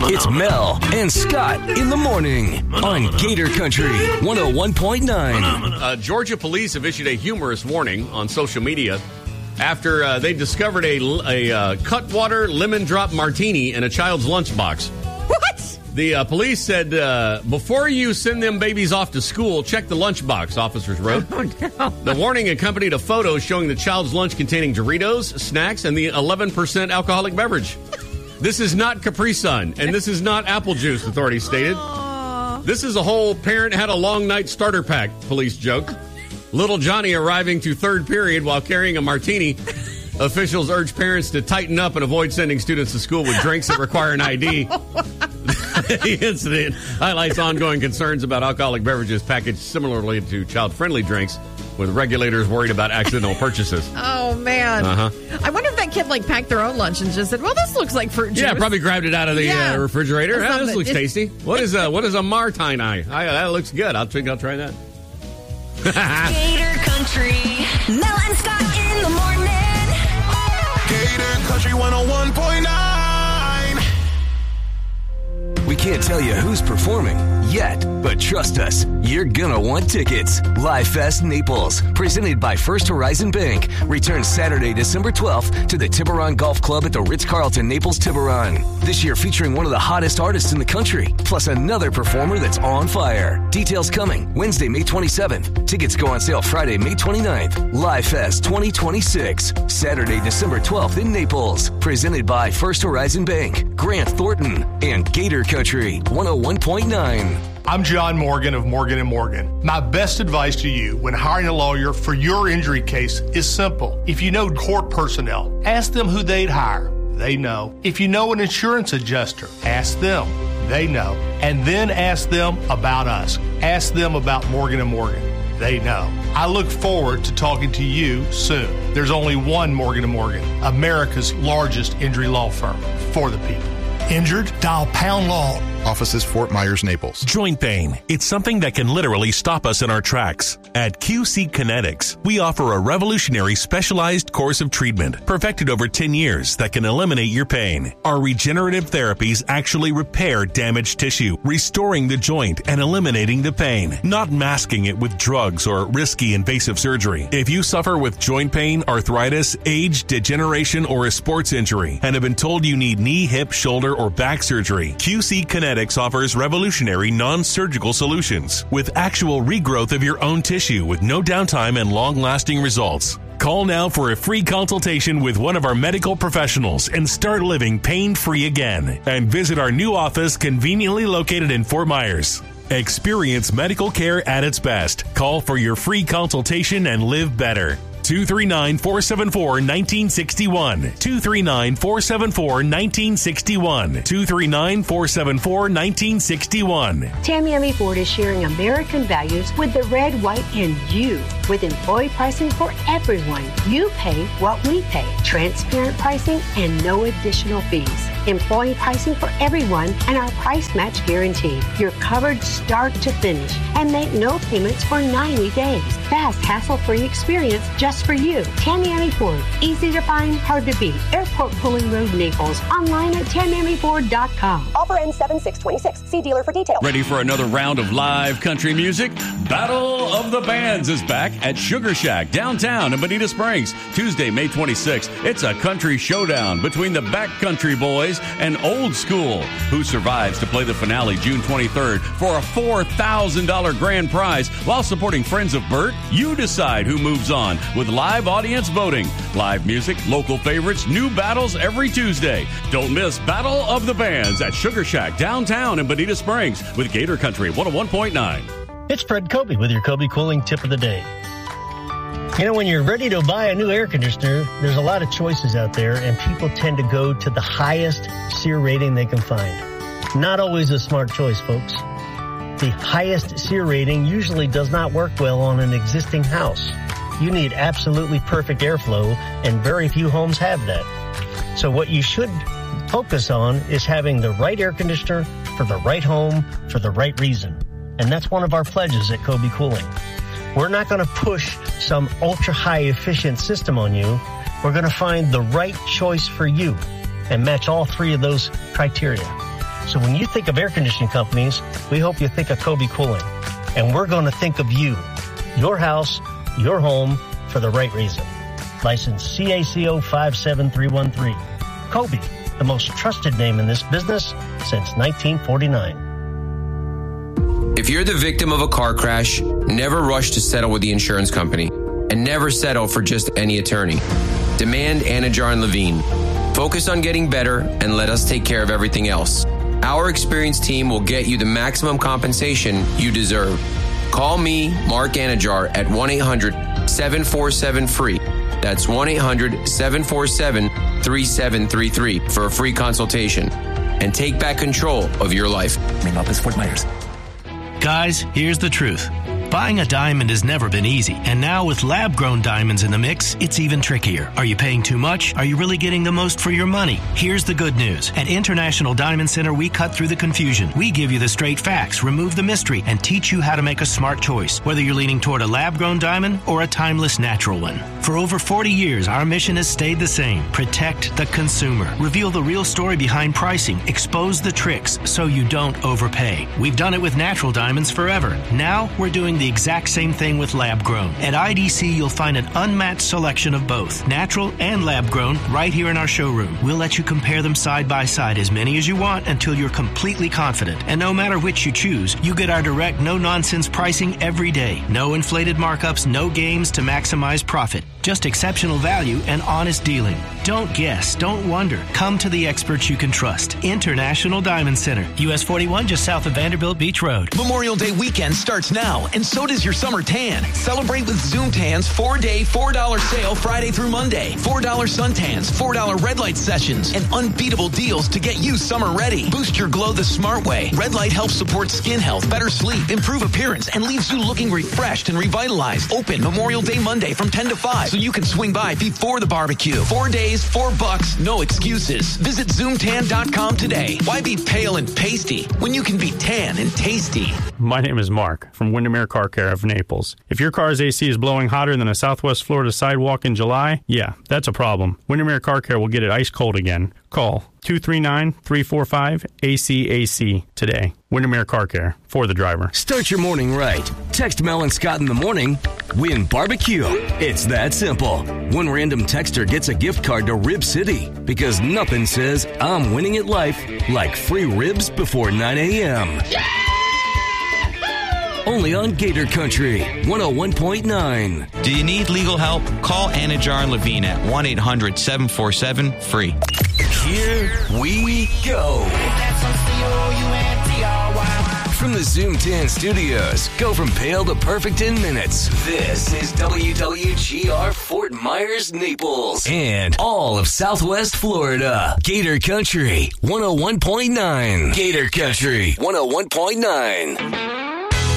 It's Mel and Scott in the morning on Gator Country 101.9. Georgia police have issued a humorous warning on social media after they discovered a Cutwater lemon drop martini in a child's lunchbox. What? The police said, before you send them babies off to school, check the lunchbox, officers wrote. Oh, no. The warning accompanied a photo showing the child's lunch containing Doritos, snacks, and the 11% alcoholic beverage. This is not Capri Sun, and this is not apple juice, authorities stated. This is a whole parent had a long night starter pack, police joke. Little Johnny arriving to third period while carrying a martini. Officials urge parents to tighten up and avoid sending students to school with drinks that require an ID. The incident highlights ongoing concerns about alcoholic beverages packaged similarly to child-friendly drinks, with regulators worried about accidental purchases. Oh, man. I wonder if that kid, packed their own lunch and just said, well, this looks like fruit juice. Yeah, probably grabbed it out of the refrigerator. This looks tasty. What is a Martine eye? That looks good. I'll try that. Gator Country. Mel and Scott in the morning. Gator Country 101.9. We can't tell you who's performing yet, but trust us, you're gonna want tickets. Live Fest Naples, presented by First Horizon Bank, returns Saturday, December 12th to the Tiburon Golf Club at the Ritz-Carlton Naples Tiburon. This year featuring one of the hottest artists in the country, plus another performer that's on fire. Details coming Wednesday, May 27th. Tickets go on sale Friday, May 29th. Live Fest 2026, Saturday, December 12th in Naples, presented by First Horizon Bank, Grant Thornton, and Gator Country 101.9. I'm John Morgan of Morgan & Morgan. My best advice to you when hiring a lawyer for your injury case is simple. If you know court personnel, ask them who they'd hire. They know. If you know an insurance adjuster, ask them. They know. And then ask them about us. Ask them about Morgan & Morgan. They know. I look forward to talking to you soon. There's only one Morgan & Morgan, America's largest injury law firm for the people. Injured? Dial Pound Law. Offices Fort Myers, Naples. Joint pain. It's something that can literally stop us in our tracks. At QC Kinetics, we offer a revolutionary specialized course of treatment perfected over 10 years that can eliminate your pain. Our regenerative therapies actually repair damaged tissue, restoring the joint and eliminating the pain, not masking it with drugs or risky invasive surgery. If you suffer with joint pain, arthritis, age, degeneration, or a sports injury and have been told you need knee, hip, shoulder, or back surgery, QC Kinetics offers revolutionary non-surgical solutions with actual regrowth of your own tissue with no downtime and long-lasting results. Call now for a free consultation with one of our medical professionals and start living pain-free again. And visit our new office conveniently located in Fort Myers. Experience medical care at its best. Call for your free consultation and live better. 239-474-1961. 239-474-1961. 239-474-1961. Tamiami Ford is sharing American values with the red, white, and you. With employee pricing for everyone. You pay what we pay. Transparent pricing and no additional fees. Employee pricing for everyone and our price match guarantee. You're covered start to finish and make no payments for 90 days. Fast, hassle-free experience just for you. Tamiami Ford. Easy to find, hard to beat. Airport Pulling Road, Naples. Online at TamiamiFord.com. Offer ends 7/6/26. See dealer for details. Ready for another round of live country music? Battle of the Bands is back at Sugar Shack downtown in Bonita Springs. Tuesday, May 26th. It's a country showdown between the Backcountry Boys and Old School. Who survives to play the finale June 23rd for a $4,000 grand prize while supporting Friends of Bert? You decide who moves on with live audience voting. Live music, local favorites, new battles every Tuesday. Don't miss Battle of the Bands at Sugar Shack downtown in Bonita Springs with Gator Country 101.9. It's Fred Kobe with your Kobe Cooling Tip of the Day. You know, when you're ready to buy a new air conditioner, there's a lot of choices out there, and people tend to go to the highest SEER rating they can find. Not always a smart choice, folks. The highest SEER rating usually does not work well on an existing house. You need absolutely perfect airflow, and very few homes have that. So what you should focus on is having the right air conditioner for the right home for the right reason. And that's one of our pledges at Kobe Cooling. We're not going to push some ultra-high efficient system on you. We're going to find the right choice for you and match all three of those criteria. So when you think of air conditioning companies, we hope you think of Kobe Cooling. And we're going to think of you, your house, your home, for the right reason. License CACO 57313. Kobe, the most trusted name in this business since 1949. If you're the victim of a car crash, never rush to settle with the insurance company. And never settle for just any attorney. Demand Anajar and Levine. Focus on getting better and let us take care of everything else. Our experienced team will get you the maximum compensation you deserve. Call me, Mark Anajar, at 1-800-747-FREE. That's 1-800-747-3733 for a free consultation. And take back control of your life. Name up as Fort Myers. Guys, here's the truth. Buying a diamond has never been easy, and now with lab-grown diamonds in the mix, it's even trickier. Are you paying too much? Are you really getting the most for your money? Here's the good news. At International Diamond Center, we cut through the confusion. We give you the straight facts, remove the mystery, and teach you how to make a smart choice, whether you're leaning toward a lab-grown diamond or a timeless natural one. For over 40 years, our mission has stayed the same. Protect the consumer. Reveal the real story behind pricing. Expose the tricks so you don't overpay. We've done it with natural diamonds forever. Now, we're doing the exact same thing with lab-grown. At IDC, you'll find an unmatched selection of both, natural and lab-grown, right here in our showroom. We'll let you compare them side by side, as many as you want, until you're completely confident. And no matter which you choose, you get our direct, no-nonsense pricing every day. No inflated markups, no games to maximize profit. Just exceptional value and honest dealing. Don't guess, don't wonder. Come to the experts you can trust. International Diamond Center, US 41, just south of Vanderbilt Beach Road. Memorial Day weekend starts now, and so does your summer tan. Celebrate with Zoom Tan's 4-day, $4 sale Friday through Monday. $4 suntans, $4 red light sessions, and unbeatable deals to get you summer ready. Boost your glow the smart way. Red light helps support skin health, better sleep, improve appearance, and leaves you looking refreshed and revitalized. Open Memorial Day Monday from 10 to 5, so you can swing by before the barbecue. 4 days, $4, no excuses. Visit ZoomTan.com today. Why be pale and pasty when you can be tan and tasty? My name is Mark from Windermere Car Care of Naples. If your car's AC is blowing hotter than a Southwest Florida sidewalk in July, yeah, that's a problem. Windermere Car Care will get it ice cold again. Call 239-345-ACAC today. Windermere Car Care, for the driver. Start your morning right. Text Mel and Scott in the morning. Win barbecue. It's that simple. One random texter gets a gift card to Rib City because nothing says I'm winning at life like free ribs before 9 a.m. Only on Gator Country 101.9. Do you need legal help? Call Anajar and Levine at 1-800-747-FREE. Here we go. From the Zoom 10 studios, go from pale to perfect in minutes. This is WWGR Fort Myers, Naples, and all of Southwest Florida. Gator Country 101.9. Gator Country 101.9.